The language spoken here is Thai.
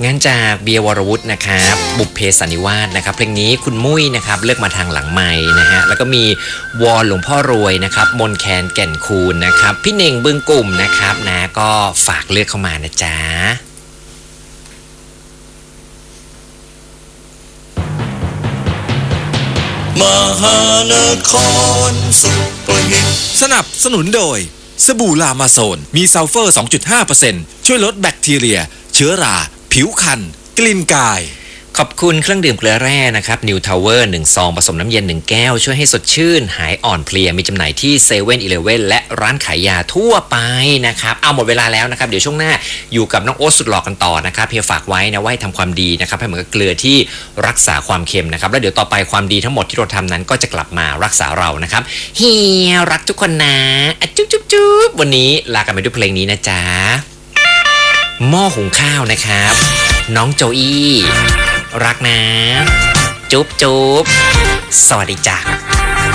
งั้นจากเบียร์วรวุฒินะครับบุพเพสันนิวาสนะครับเพลงนี้คุณมุ้ยนะครับเลือกมาทางหลังไม้นะฮะแล้วก็มีวอนหลวงพ่อรวยนะครับมนแคนแก่นคูณนะครับพี่เน่งบึงกลุ่มนะครับนะก็ฝากเลือกเข้ามานะจ๊ะมหานครซุปเปอร์ฮิตสนับสนุนโดยสบู่ลามาโซนมีซัลเฟอร์ 2.5% ช่วยลดแบคทีเรียเชื้อราผิวคันกลิ่นกายขอบคุณเครื่องดื่มเกลือแร่นะครับ New Tower 1 ซองผสมน้ำเย็น1แก้วช่วยให้สดชื่นหายอ่อนเพลียมีจำหน่ายที่7 e เ e ่ e อและร้านขายยาทั่วไปนะครับเอาหมดเวลาแล้วนะครับเดี๋ยวช่วงหน้าอยู่กับน้องโอ๊ตสุดหล่อกันต่อนะครับเพียฝากไว้นะว่าให้ทำความดีนะครับให้เหมือนกับเกลือที่รักษาความเค็มนะครับแล้วเดี๋ยวต่อไปความดีทั้งหมดที่เราทำนั้นก็จะกลับมารักษาเรานะครับเฮียรักทุกคนนะจุ๊บจุ๊บจุ๊บวันนี้ลากันไปด้วยเพลงนี้นะจ๊ะหม้อหุงข้าวนะครับน้องโจอี้รักนะจุ๊บจุ๊บสวัสดีจ้า